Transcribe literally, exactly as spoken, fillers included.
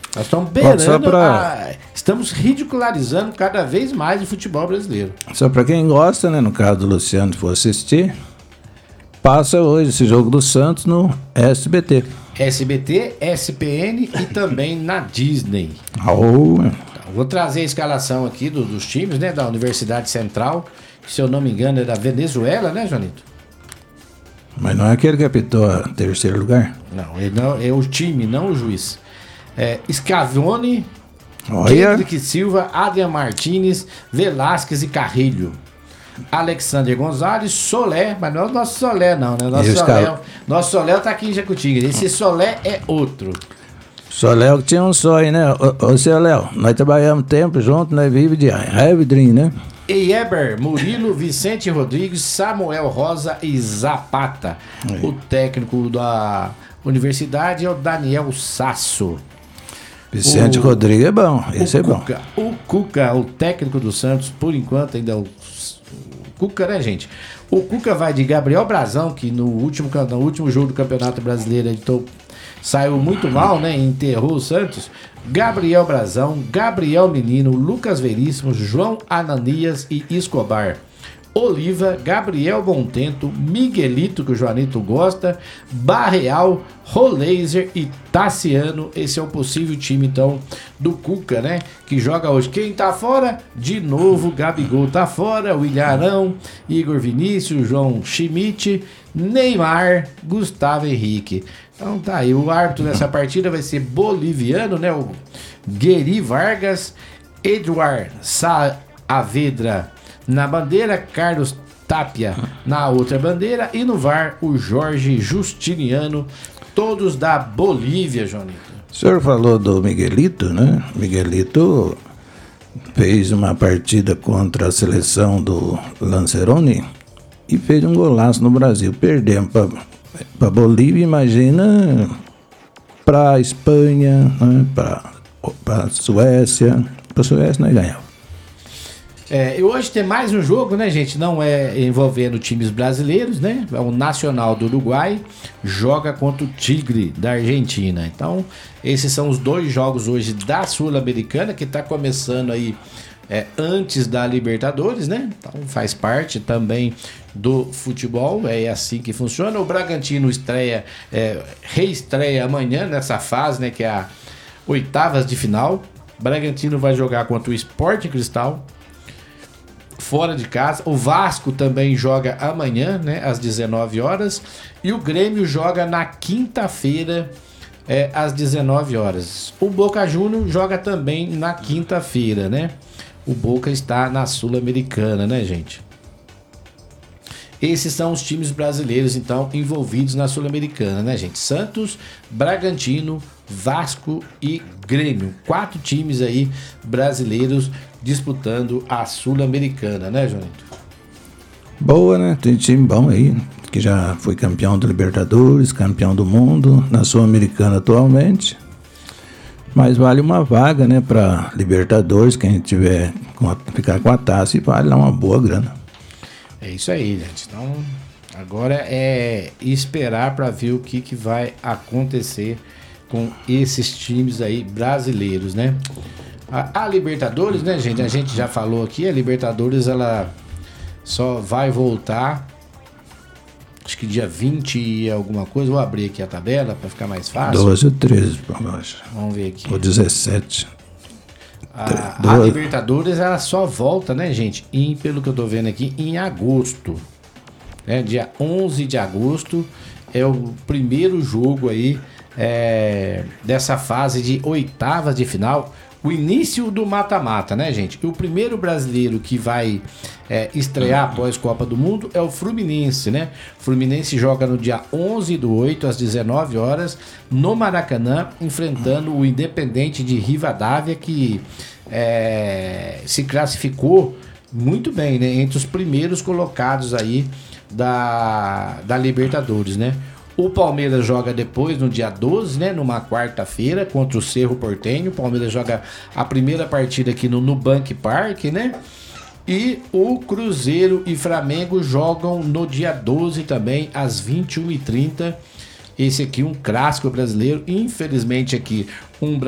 Nós estamos beirando, Só pra... a... estamos ridicularizando cada vez mais o futebol brasileiro. Só para quem gosta, né, no caso do Luciano, se for assistir, passa hoje esse jogo do Santos no S B T. S B T, S P N e também na Disney. Oh. Então, vou trazer a escalação aqui do, dos times, né, da Universidade Central, que, se eu não me engano, é da Venezuela, né, Joanito? Mas não é aquele que apitou a terceiro lugar? Não, ele não, é o time, não o juiz. É, Scavione, Olha. Kendrick Silva, Adrian Martínez, Velasquez e Carrilho. Alexander Gonzalez, Solé, mas não é o nosso Solé não, né? Nosso Solé, cal... nosso Solé tá aqui em Jacutinga. Esse Solé é outro. Só Léo que tinha um sonho, né? Ô, ô seu Léo, nós trabalhamos tempo junto, nós vivemos de Heavy Dream, né? Eber, Murilo, Vicente Rodrigues, Samuel Rosa e Zapata. Aí. O técnico da universidade é o Daniel Sasso. Vicente o, Rodrigues é bom, esse é bom. Cuca, o Cuca, o técnico do Santos, por enquanto ainda é o, o Cuca, né, gente? O Cuca vai de Gabriel Brazão, que no último, no último jogo do Campeonato Brasileiro editou, saiu muito mal, né? Enterrou o Santos. Gabriel Brazão, Gabriel Menino, Lucas Veríssimo, João Ananias e Escobar. Oliva, Gabriel Bontento, Miguelito, que o Joanito gosta, Barreal, Roleiser e Tassiano. Esse é o possível time, então, do Cuca, né? Que joga hoje. Quem tá fora? De novo, Gabigol tá fora, William Arão, Igor Vinícius, João Schmidt, Neymar, Gustavo Henrique. Então tá aí, o árbitro dessa partida vai ser boliviano, né? O Gueri Vargas, Eduard Saavedra na bandeira, Carlos Tapia na outra bandeira e no V A R o Jorge Justiniano, todos da Bolívia, Johnny. O senhor falou do Miguelito, né? Miguelito fez uma partida contra a seleção do Lanceroni e fez um golaço no Brasil. Perdemos para a Bolívia, imagina para a Espanha, né? para a Suécia. Para a Suécia nós ganhamos. É, e hoje tem mais um jogo, né, gente? Não é envolvendo times brasileiros, né? É o Nacional do Uruguai joga contra o Tigre da Argentina. Então, esses são os dois jogos hoje da Sul-Americana, que está começando aí é, antes da Libertadores, né? Então, faz parte também do futebol, é assim que funciona. O Bragantino estreia, é, reestreia amanhã nessa fase, né? Que é a oitavas de final. O Bragantino vai jogar contra o Sport Cristal, fora de casa. O Vasco também joga amanhã, né, às dezenove horas, e o Grêmio joga na quinta-feira, é, às dezenove horas. O Boca Juniors joga também na quinta-feira, né? O Boca está na Sul-Americana, né, gente? Esses são os times brasileiros, então, envolvidos na Sul-Americana, né, gente? Santos, Bragantino, Vasco e Grêmio. Quatro times aí brasileiros disputando a Sul-Americana, né, Joanito? Boa, né? Tem time bom aí, que já foi campeão da Libertadores, campeão do mundo, na Sul-Americana atualmente. Mas vale uma vaga, né, para Libertadores, quem tiver com a, ficar com a taça, e vale lá uma boa grana. É isso aí, gente. Então, agora é esperar para ver o que, que vai acontecer com esses times aí brasileiros, né? A, a Libertadores, né, gente? A gente já falou aqui, a Libertadores ela só vai voltar, acho que dia vinte e alguma coisa. Vou abrir aqui a tabela para ficar mais fácil. doze ou treze, eu acho. Vamos ver aqui. Ou dezessete. A, a Libertadores ela só volta, né, gente? Em, pelo que eu tô vendo aqui, em agosto. Né? Dia onze de agosto é o primeiro jogo aí é, dessa fase de oitavas de final. O início do mata-mata, né, gente? E o primeiro brasileiro que vai é, estrear após Copa do Mundo é o Fluminense, né? O Fluminense joga no dia onze do oito, às dezenove horas, no Maracanã, enfrentando o Independente de Rivadavia, que é, se classificou muito bem, né? Entre os primeiros colocados aí da, da Libertadores, né? O Palmeiras joga depois, no dia doze, né, numa quarta-feira, contra o Cerro Porteño. O Palmeiras joga a primeira partida aqui no Nubank Park, né? E o Cruzeiro e Flamengo jogam no dia doze também, às vinte e uma e trinta. Esse aqui um clássico brasileiro. Infelizmente aqui, um